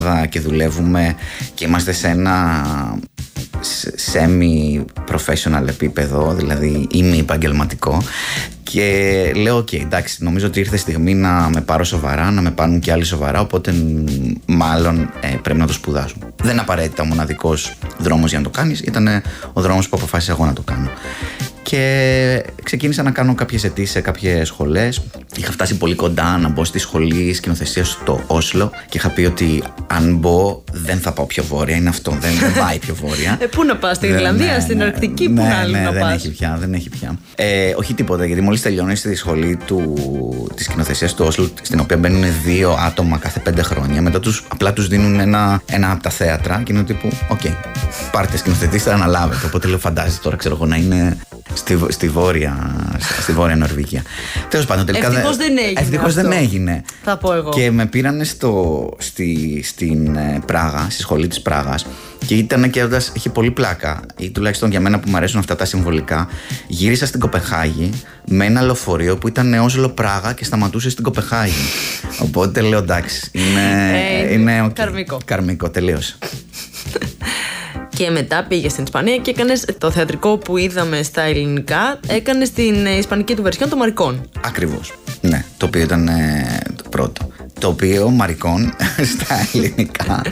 και δουλεύουμε και είμαστε σε ένα semi-professional επίπεδο, δηλαδή ημι-επαγγελματικό. Και λέω: OK, εντάξει, νομίζω ότι ήρθε η στιγμή να με πάρω σοβαρά, να με πάρουν και άλλοι σοβαρά. Οπότε, μάλλον πρέπει να το σπουδάσω. Δεν είναι απαραίτητα ο μοναδικός δρόμος για να το κάνεις, ήταν ο δρόμος που αποφάσισα εγώ να το κάνω. Και ξεκίνησα να κάνω κάποιες αιτήσεις σε κάποιες σχολές. Είχα φτάσει πολύ κοντά να μπω στη σχολή σκηνοθεσίας στο Όσλο και είχα πει ότι αν μπω δεν θα πάω πιο βόρεια. Είναι αυτό, δεν πάει πιο βόρεια. Πού να πας, στην Ιρλανδία, στην Αρκτική, πού να άλλο να πας? Δεν έχει πια. Όχι τίποτα, γιατί μόλις τελειώνεις στη σχολή της σκηνοθεσίας του Όσλο, στην οποία μπαίνουν 2 άτομα κάθε 5 χρόνια, μετά απλά τους δίνουν ένα από τα θέατρα και είναι τύπου: OK, πάρτε σκηνοθετής, θα αναλάβετε. Οπότε λέω: φαντάζεσαι τώρα, ξέρω εγώ, να είναι στη βόρεια Νορβηγία. Τέλος πάντων, τελικά ευτυχώς δεν έγινε. Θα πω εγώ. Και με πήρανε στην Πράγα, στη σχολή της Πράγας, και ήταν και είχε πολύ πλάκα, ή τουλάχιστον για μένα που μου αρέσουν αυτά τα συμβολικά. Γύρισα στην Κοπεχάγη με ένα λεωφορείο που ήταν Όσλο Πράγα και σταματούσε στην Κοπεχάγη. Οπότε λέω: εντάξει, είναι okay. Καρμικό, τελείωσε. Και μετά πήγε στην Ισπανία και έκανες το θεατρικό που είδαμε στα ελληνικά, έκανες την ισπανική του βερσιόν των Μαρικών. Ακριβώς. Ναι, το οποίο ήταν το πρώτο. Το οποίο Μαρικών στα ελληνικά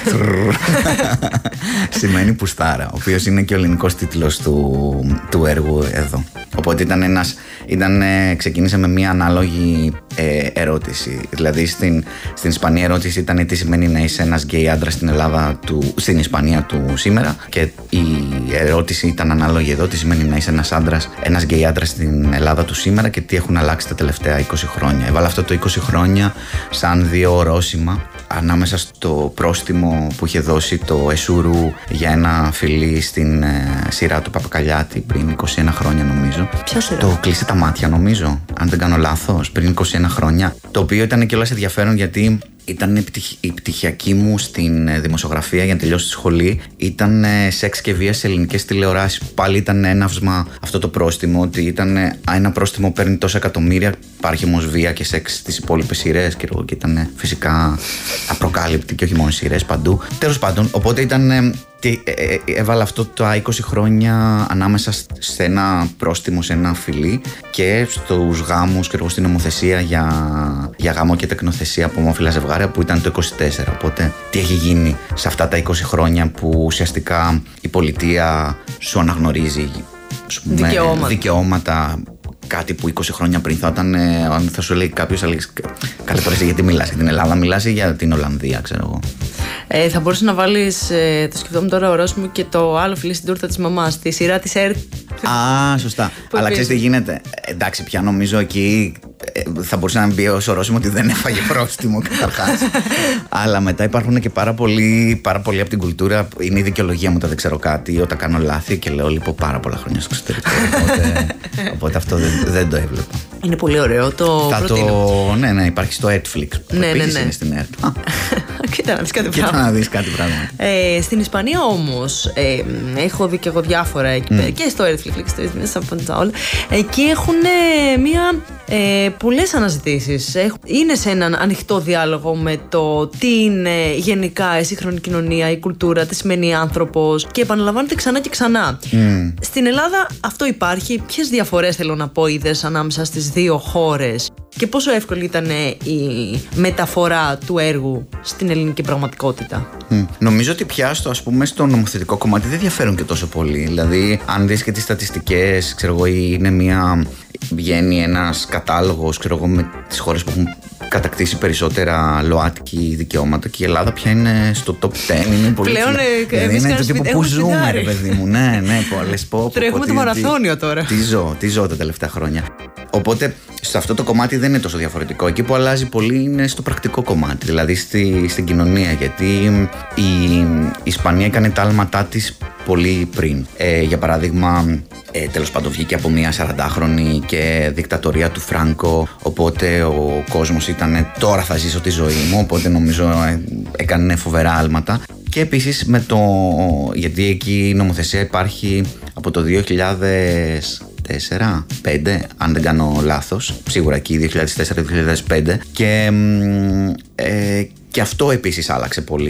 σημαίνει πουστάρα, ο οποίος είναι και ο ελληνικός τίτλος του έργου εδώ. Οπότε ξεκίνησε με μια ανάλογη ερώτηση. Δηλαδή στην Ισπανία ερώτηση ήταν τι σημαίνει να είσαι ένας γκέι άντρας στην Ισπανία του σήμερα, και η ερώτηση ήταν ανάλογη εδώ, τι σημαίνει να είσαι ένας γκέι άντρας στην Ελλάδα του σήμερα και τι έχουν αλλάξει τα τελευταία 20 χρόνια. Έβαλα αυτό το 20 χρόνια σαν 2 ορόσημα ανάμεσα στο πρόστιμο που είχε δώσει το Εσουρού για ένα φιλί στην σειρά του Παπακαλιάτη πριν 21 χρόνια, νομίζω. Ποια σειρά? Το Κλείσε τα μάτια, νομίζω, αν δεν κάνω λάθος, πριν 21 χρόνια. Το οποίο ήταν κιόλας ενδιαφέρον, γιατί ήταν η πτυχιακή μου στην δημοσιογραφία για να τελειώσω τη σχολή. Ήταν σεξ και βία σε ελληνικές τηλεοράσεις. Πάλι ήταν έναυσμα αυτό το πρόστιμο, ότι ήταν ένα πρόστιμο παίρνει τόσα εκατομμύρια, υπάρχει όμως βία και σεξ στις υπόλοιπες σειρές, και ήταν φυσικά απροκάλυπτη και όχι μόνο σειρές, παντού. Τέλος πάντων, οπότε ήταν. Και έβαλα αυτό τα 20 χρόνια ανάμεσα σε ένα πρόστιμο, σε ένα φιλί, και στους γάμους και στην νομοθεσία για γάμο και τεκνοθεσία από ομόφυλα ζευγάρια, που ήταν το 24. Οπότε τι έχει γίνει σε αυτά τα 20 χρόνια που ουσιαστικά η πολιτεία σου αναγνωρίζει δικαιώματα. Κάτι που 20 χρόνια πριν θα σου λέει κάποιος, καλέ τώρα εσύ γιατί μιλάς για την Ελλάδα, μιλάς για την Ολλανδία, ξέρω εγώ. Θα μπορούσες να βάλεις, το σκεφτόμουν τώρα, ορόσημο και το άλλο φιλί στην τούρτα της μαμάς, τη σειρά της ΕΡΤ. Α, σωστά. Αλλά ξέρεις τι γίνεται? Εντάξει, πια νομίζω εκεί θα μπορούσε να μπει ως ορόσημο ότι δεν έφαγε πρόστιμο καταρχάς. Αλλά μετά υπάρχουν και πάρα πολλοί από την κουλτούρα. Είναι η δικαιολογία μου, δεν ξέρω κάτι, όταν κάνω λάθη και λέω λείπω πάρα πολλά χρόνια στο εξωτερικό. Οπότε αυτό δεν το έβλεπα. Είναι πολύ ωραίο, το προτείνω. Ναι, υπάρχει στο Netflix. Ναι. Είναι στην ΕΡΤ. Κοίτα να δεις κάτι πράγμα. Στην Ισπανία όμως έχω δει και εγώ διάφορα εκεί πέρα, και στο Netflix, στο Disney, εκεί έχουν πολλές αναζητήσεις. Είναι σε έναν ανοιχτό διάλογο με το τι είναι γενικά η σύγχρονη κοινωνία, η κουλτούρα, τι σημαίνει άνθρωπος, και επαναλαμβάνεται ξανά και ξανά. Στην Ελλάδα αυτό υπάρχει? Ποιες διαφορές, θέλω να πω, είδες ανάμεσα στις 2 χώρες, και πόσο εύκολη ήταν η μεταφορά του έργου στην ελληνική πραγματικότητα? Νομίζω ότι πια στο νομοθετικό κομμάτι δεν διαφέρουν και τόσο πολύ. Δηλαδή, αν δεις και τις στατιστικές, ξέρω εγώ, βγαίνει ένας κατάλογος, ξέρω εγώ, με τις χώρες που έχουν κατακτήσει περισσότερα ΛΟΑΤΚΙ δικαιώματα, και η Ελλάδα πια είναι στο top 10. Είναι πολύ πλέον είναι το τύπο που ζούμε, ρε παιδί μου. Ναι, πολλές πω. Τρέχουμε το μαραθώνιο τώρα. Τι ζω τα τελευταία χρόνια. Οπότε σε αυτό το κομμάτι δεν είναι τόσο διαφορετικό. Εκεί που αλλάζει πολύ είναι στο πρακτικό κομμάτι, δηλαδή στην κοινωνία. Γιατί η Ισπανία έκανε τα άλματά της πολύ πριν. Για παράδειγμα, τέλος πάντων βγήκε από μια 40χρονη και δικτατορία του Φράνκο, οπότε ο κόσμος ήταν τώρα θα ζήσω τη ζωή μου, οπότε νομίζω έκανε φοβερά άλματα. Και επίσης γιατί εκεί η νομοθεσία υπάρχει από το 2004-2005, αν δεν κάνω λάθος, σίγουρα εκεί 2004-2005, και αυτό επίσης άλλαξε πολύ.